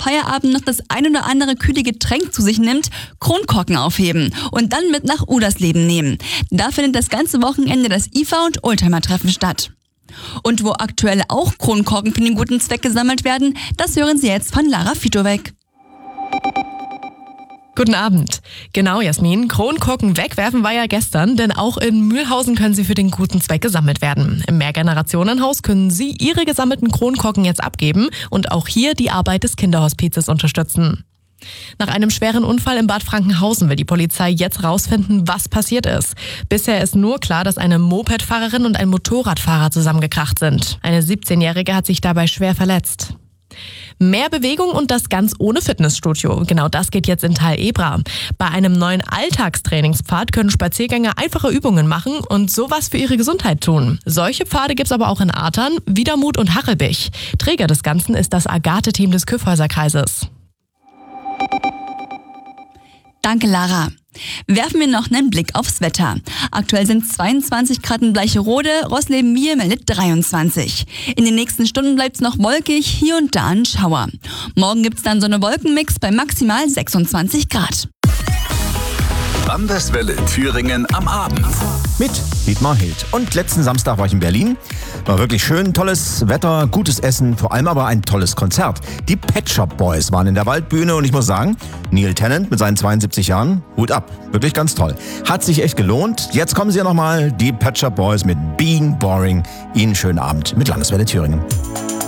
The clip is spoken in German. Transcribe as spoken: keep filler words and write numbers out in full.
Feierabend noch das ein oder andere kühle Getränk zu sich nimmt, Kronkorken aufheben und dann mit nach Udersleben nehmen. Da findet das ganze Wochenende das I F A und Oldtimer-Treffen statt. Und wo aktuell auch Kronkorken für den guten Zweck gesammelt werden, das hören Sie jetzt von Lara Fitowek. Guten Abend. Genau, Jasmin. Kronkorken wegwerfen war ja gestern, denn auch in Mühlhausen können sie für den guten Zweck gesammelt werden. Im Mehrgenerationenhaus können Sie Ihre gesammelten Kronkorken jetzt abgeben und auch hier die Arbeit des Kinderhospizes unterstützen. Nach einem schweren Unfall in Bad Frankenhausen will die Polizei jetzt rausfinden, was passiert ist. Bisher ist nur klar, dass eine Mopedfahrerin und ein Motorradfahrer zusammengekracht sind. Eine siebzehnjährige hat sich dabei schwer verletzt. Mehr Bewegung und das ganz ohne Fitnessstudio. Genau das geht jetzt in Thalebra. Bei einem neuen Alltagstrainingspfad können Spaziergänger einfache Übungen machen und sowas für ihre Gesundheit tun. Solche Pfade gibt's aber auch in Artern, Wiedermuth und Hachelbich. Träger des Ganzen ist das Agathe-Team des Kyffhäuser-Kreises. Danke, Lara. Werfen wir noch einen Blick aufs Wetter. Aktuell sind zweiundzwanzig Grad in Bleicherode, Rosleben-Mier meldet dreiundzwanzig. In den nächsten Stunden bleibt's noch wolkig, hier und da ein Schauer. Morgen gibt's dann Sonne-Wolken-Mix bei maximal sechsundzwanzig Grad. Landeswelle Thüringen am Abend. Mit Dietmar Hild. Und letzten Samstag war ich in Berlin. War wirklich schön, tolles Wetter, gutes Essen, vor allem aber ein tolles Konzert. Die Pet Shop Boys waren in der Waldbühne und ich muss sagen, Neil Tennant mit seinen zweiundsiebzig Jahren, Hut ab. Wirklich ganz toll. Hat sich echt gelohnt. Jetzt kommen sie ja nochmal, die Pet Shop Boys mit Being Boring. Ihnen schönen Abend mit Landeswelle Thüringen.